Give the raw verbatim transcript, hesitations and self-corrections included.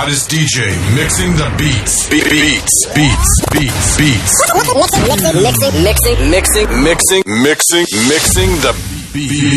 hottest D J mixing the beats. Be- beats, beats, beats, beats. Mixing, mixing, mixing, mixing, mixing, Mixing, mixing, mixing the beats.